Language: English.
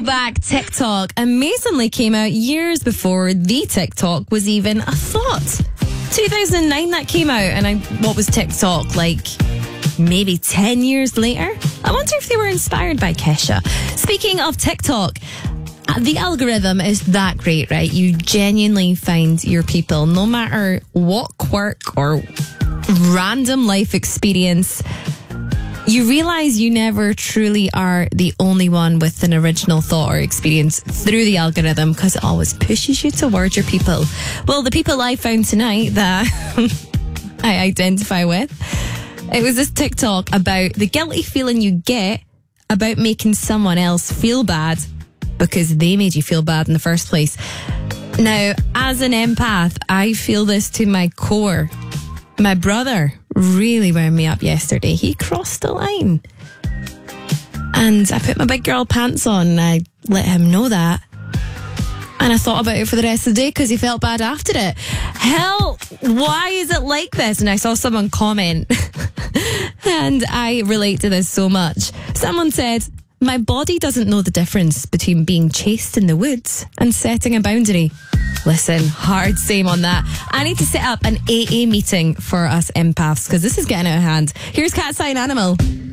Throwback TikTok amazingly came out years before the TikTok was even a thought. 2009 that came out, and what was TikTok like? Maybe 10 years later? I wonder if they were inspired by Kesha. Speaking of TikTok, the algorithm is that great, right? You genuinely find your people, no matter what quirk or random life experience. You realize you never truly are the only one with an original thought or experience through the algorithm, because it always pushes you towards your people. Well, the people I found tonight that I identify with, it was this TikTok about the guilty feeling you get about making someone else feel bad because they made you feel bad in the first place. Now, as an empath, I feel this to my core. My brother really wound me up yesterday. He crossed the line. And I put my big girl pants on and I let him know that. And I thought about it for the rest of the day because he felt bad after it. Hell, why is it like this? And I saw someone comment and I relate to this so much. Someone said, my body doesn't know the difference between being chased in the woods and setting a boundary. Listen, hard same on that. I need to set up an AA meeting for us empaths because this is getting out of hand. Here's Cat's Eye and Animal.